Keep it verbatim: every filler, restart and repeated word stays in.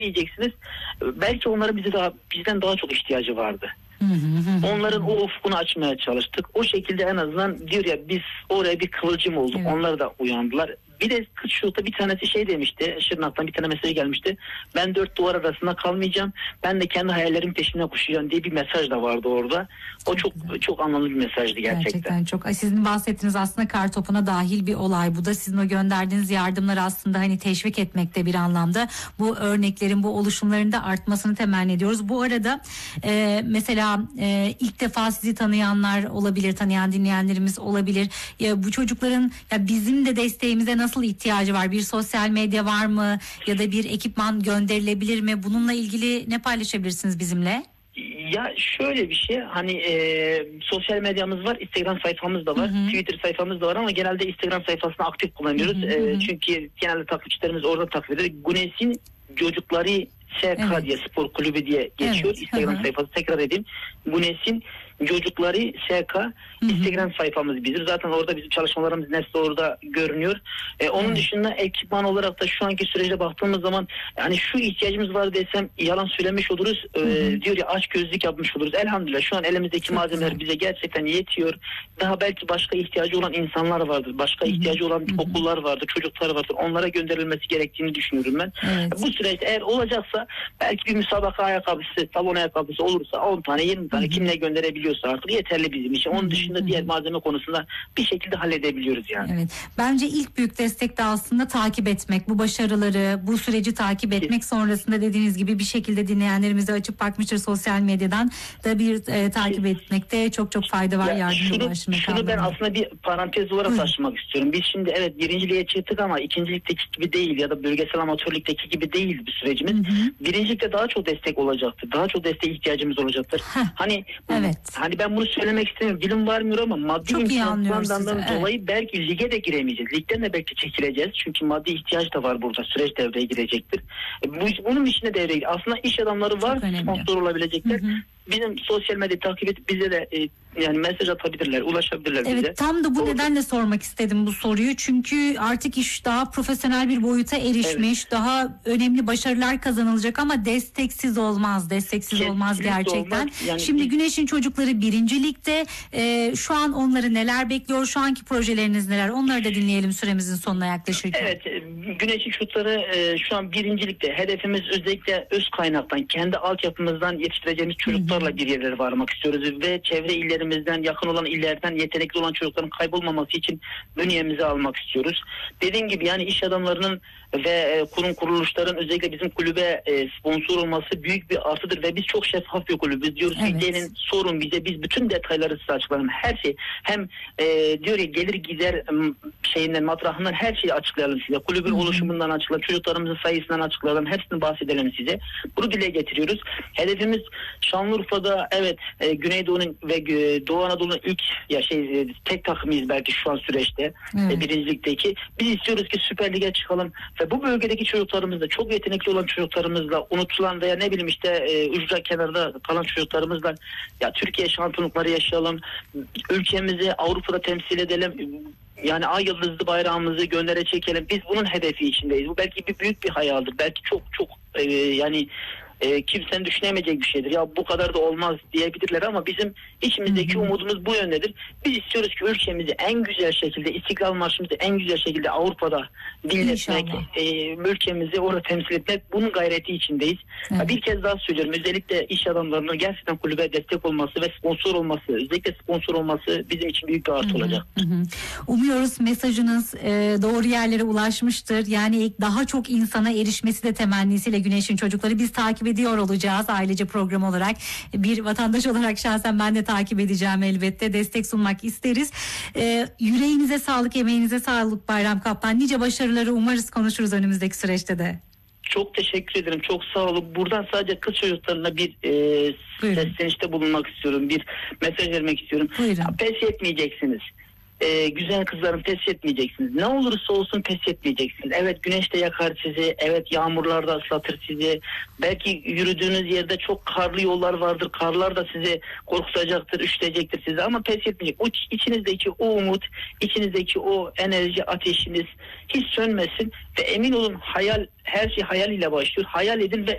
diyeceksiniz. Belki onların bize daha bizden daha çok ihtiyacı vardı. Hı hı hı. Onların o ufkunu açmaya çalıştık. O şekilde en azından diyor ya biz oraya bir kıvılcım olduk. Evet. Onlar da uyandılar. Bir de kız şurada bir tanesi şey demişti. Şırnak'tan bir tane mesaj gelmişti. Ben dört duvar arasında kalmayacağım. Ben de kendi hayallerimin peşine koşacağım diye bir mesaj da vardı orada. O çok güzel. çok anlamlı bir mesajdı gerçekten. Gerçekten çok. Sizin bahsettiğiniz aslında kartopuna dahil bir olay. Bu da sizin o gönderdiğiniz yardımları aslında hani teşvik etmekte bir anlamda. Bu örneklerin, bu oluşumların da artmasını temenni ediyoruz. Bu arada e, mesela e, ilk defa sizi tanıyanlar olabilir, tanıyan dinleyenlerimiz olabilir. Ya bu çocukların ya bizim de desteğimize nasıl Nasıl ihtiyacı var? Bir sosyal medya var mı? Ya da bir ekipman gönderilebilir mi? Bununla ilgili ne paylaşabilirsiniz bizimle? Ya şöyle bir şey hani e, sosyal medyamız var, Instagram sayfamız da var, Hı hı. Twitter sayfamız da var ama genelde Instagram sayfasını aktif kullanıyoruz. Hı hı hı. E, çünkü genelde takipçilerimiz orada takip ediyor. Güneş'in Çocukları S K Evet. diye spor kulübü diye geçiyor. Evet. Instagram Hı hı. sayfası tekrar edeyim. Güneş'in Çocukları S K Instagram sayfamız bizim. Zaten orada bizim çalışmalarımız nesli orada görünüyor. Ee, onun Evet. dışında ekipman olarak da şu anki sürece baktığımız zaman yani şu ihtiyacımız var desem yalan söylemiş oluruz. Ee, Hı hı. diyor ya aç gözlük yapmış oluruz. Elhamdülillah şu an elimizdeki Çok malzemeler güzel. bize gerçekten yetiyor. Daha belki başka ihtiyacı olan insanlar vardır. Başka Hı hı. ihtiyacı olan Hı hı. okullar vardır, çocuklar vardır. Onlara gönderilmesi gerektiğini düşünüyorum ben. Evet. Bu süreçte eğer olacaksa belki bir müsabaka ayakkabısı, salon ayakkabısı olursa on tane yirmi tane Hı hı. kim ne gönderebiliyorsa artık yeterli bizim için. Hı hı. Onun dışında Hı hı. diğer malzeme konusunda bir şekilde halledebiliyoruz yani. Evet. Bence ilk büyük destek de aslında takip etmek. Bu başarıları, bu süreci takip etmek, sonrasında dediğiniz gibi bir şekilde dinleyenlerimize açıp bakmıştır sosyal medyadan da bir e, takip etmekte çok çok fayda var Ya yardımcı şunu, ulaşım şunu ben mekanlarına. aslında bir parantez olarak Buyurun. taşımak istiyorum. Biz şimdi evet birinciliğe çıktık ama ikincilikteki gibi değil ya da bölgesel amatörlükteki gibi değil bir sürecimiz. Hı hı. Birincilikte daha çok destek olacaktır. Daha çok desteğe ihtiyacımız olacaktır. Heh, Hani evet. hani ben bunu söylemek istemiyorum. Dilim varmıyor ama maddi Çok iyi anlıyoruz imkanlardan sizi, evet. dolayı belki lige de giremeyeceğiz. Ligden de belki çekileceğiz. Çünkü maddi ihtiyaç da var burada. Süreç devreye girecektir. E, bu, bunun içine devreye girecek. Aslında iş adamları var. önemli. Sponsor olabilecekler. Hı hı. Bizim sosyal medya takip edip bize de e, yani mesaj atabilirler, ulaşabilirler bize. Evet, tam da bu Olur. nedenle sormak istedim bu soruyu. Çünkü artık iş daha profesyonel bir boyuta erişmiş, daha önemli başarılar kazanılacak ama desteksiz olmaz, desteksiz olmaz Kesinlikle gerçekten. olmaz. Yani Şimdi bir- Güneş'in çocukları birinci ligde. Ee, şu an onları neler bekliyor? Şu anki projeleriniz neler? Onları da dinleyelim süremizin sonuna yaklaşırken. Evet, e, Güneş'in çocukları e, şu an birincilikte. Hedefimiz özellikle öz kaynaktan, kendi altyapımızdan yetiştireceğimiz çocuklarla bir yerlere varmak istiyoruz ve çevre illerimizden, yakın olan illerden yetenekli olan çocukların kaybolmaması için bünyemize almak istiyoruz. Dediğim gibi yani iş adamlarının ve e, kurum kuruluşların özellikle bizim kulübe e, sponsor olması büyük bir artıdır ve biz çok şeffaf bir kulübüz. Diyoruz ki Evet. gelin sorun bize, biz bütün detayları size açıklayalım. Her şey hem e, diyor ya gelir gider m, şeyinden matrahından her şeyi açıklayalım size. Kulübün Hı hı. oluşumundan açıklayalım, çocuklarımızın sayısından açıklayalım, hepsini bahsedelim size. Bunu dile getiriyoruz. Hedefimiz Şanlıurfa'da evet e, Güneydoğu'nun ve e, Doğu Anadolu'nun ilk ya şey e, tek takımıyız belki şu an süreçte. Evet. E, birincilikteki. Biz istiyoruz ki Süper Lig'e çıkalım ve bu bölgedeki çocuklarımızla, çok yetenekli olan çocuklarımızla, unutulan veya ne bileyim işte e, ücra kenarda kalan çocuklarımızla ya Türkiye şampiyonlukları yaşayalım. Ülkemizi Avrupa'da temsil edelim. Yani ay yıldızlı bayrağımızı göndere çekelim. Biz bunun hedefi içindeyiz. Bu belki bir büyük bir hayaldir. Belki çok çok e, yani e, kimsenin düşünemeyecek bir şeydir. Ya bu kadar da olmaz diyebilirler ama bizim içimizdeki Hı hı. umudumuz bu yöndedir. Biz istiyoruz ki ülkemizi en güzel şekilde, İstiklal Marşımızı en güzel şekilde Avrupa'da dinletmek, İnşallah. e, ülkemizi orada temsil etmek, bunun gayreti içindeyiz. Evet. Ya bir kez daha söylüyorum. Özellikle iş adamlarının gerçekten kulübe destek olması ve sponsor olması, özellikle sponsor olması bizim için büyük bir artı olacak. Hı hı. Umuyoruz mesajınız e, doğru yerlere ulaşmıştır. Yani daha çok insana erişmesi de temennisiyle Güneş'in çocukları biz takip ediyor olacağız ailece program olarak. Bir vatandaş olarak şahsen ben de takip edeceğim elbette. Destek sunmak isteriz. E, yüreğinize sağlık, emeğinize sağlık Bayram Kaplan. Nice başarıları umarız konuşuruz önümüzdeki süreçte de. Çok teşekkür ederim. Çok sağ olun. Buradan sadece kız çocuklarına bir e, Buyurun. seslenişte bulunmak istiyorum. Bir mesaj vermek istiyorum. Buyurun. Ya, pes etmeyeceksiniz. E, güzel kızlarım pes etmeyeceksiniz. Ne olursa olsun pes etmeyeceksiniz. Evet güneş de yakar sizi. Evet yağmurlar da ıslatır sizi. Belki yürüdüğünüz yerde çok karlı yollar vardır. Karlar da sizi korkutacaktır, üşütecektir sizi ama pes etmeyecek. O içinizdeki o umut, içinizdeki o enerji ateşiniz hiç sönmesin ve emin olun hayal, her şey hayal ile başlıyor. Hayal edin ve